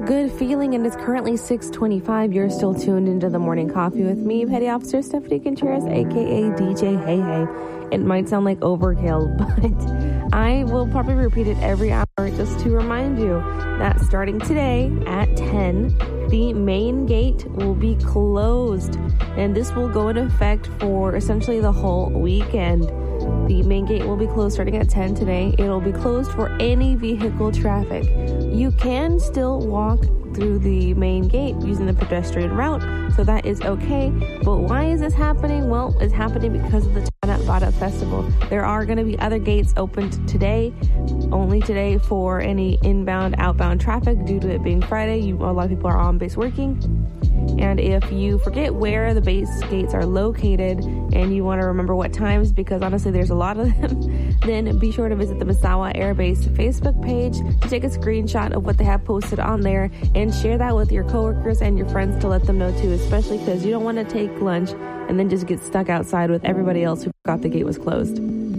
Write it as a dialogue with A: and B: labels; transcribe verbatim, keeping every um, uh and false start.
A: good feeling, and it's currently six twenty-five. You're still tuned into the Morning Coffee with me, Petty Officer Stephanie Contreras, aka D J Hey Hey. It might sound like overkill, but I will probably repeat it every hour just to remind you that starting today at ten, the main gate will be closed, and this will go into effect for essentially the whole weekend. The main gate will be closed starting at ten today. It'll be closed for any vehicle traffic. You can still walk through the main gate using the pedestrian route, so that is okay. But why is this happening? Well, it's happening because of the Tanat Badat Festival. There are going to be other gates opened today, only today, for any inbound, outbound traffic due to it being Friday. You, a lot of people are on base working. And if you forget where the base gates are located and you want to remember what times, because honestly there's a lot of them, then be sure to visit the Misawa Air Base Facebook page to take a screenshot of what they have posted on there and share that with your coworkers and your friends to let them know too, especially because you don't want to take lunch and then just get stuck outside with everybody else who forgot the gate was closed.